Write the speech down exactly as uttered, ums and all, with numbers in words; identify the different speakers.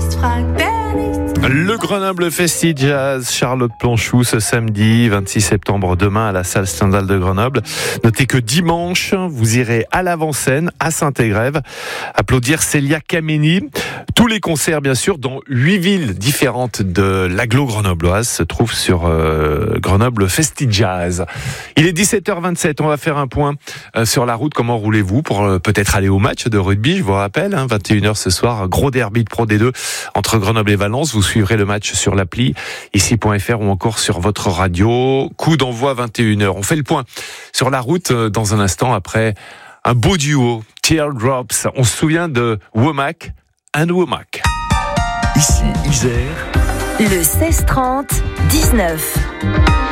Speaker 1: Le Grenoble Festi Jazz, Charlotte Planchou, ce samedi vingt-six septembre, demain à la salle Stendhal de Grenoble. Notez que dimanche, vous irez à l'avant-scène, à Saint-Égrève, applaudir Célia Kameni. Tous les concerts, bien sûr, dans huit villes différentes de l'agglo grenobloise se trouvent sur euh, Grenoble Festi Jazz. Il est dix-sept heures vingt-sept, on va faire un point euh, sur la route. Comment roulez-vous pour euh, peut-être aller au match de rugby? Je vous rappelle, hein, vingt et une heures ce soir, gros derby de Pro D deux entre Grenoble et Valence. Vous suivrez le match sur l'appli ici point f r ou encore sur votre radio. Coup d'envoi vingt et une heures. On fait le point sur la route euh, dans un instant après un beau duo, Teardrops. On se souvient de Womack and Womack.
Speaker 2: Ici Isère.
Speaker 3: Le seize trente dix-neuf.